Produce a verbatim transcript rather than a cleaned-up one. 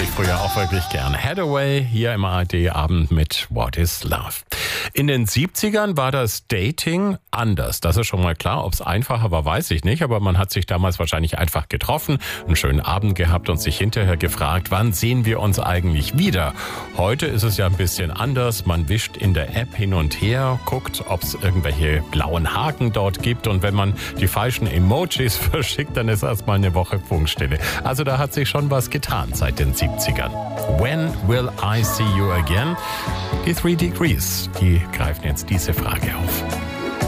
ich früher auch wirklich gern. Hathaway hier im A R D-Abend mit What is Love. In den siebzigern war das Dating anders. Das ist schon mal klar. Ob es einfacher war, weiß ich nicht. Aber man hat sich damals wahrscheinlich einfach getroffen, einen schönen Abend gehabt und sich hinterher gefragt, wann sehen wir uns eigentlich wieder? Heute ist es ja ein bisschen anders. Man wischt in der App hin und her, guckt, ob es irgendwelche blauen Haken dort gibt. Und wenn man die falschen Emojis verschickt, dann ist erstmal eine Woche Funkstille. Also da hat sich schon was getan seit den siebzigern. When will I see you again? Die Three Degrees, die greifen jetzt diese Frage auf.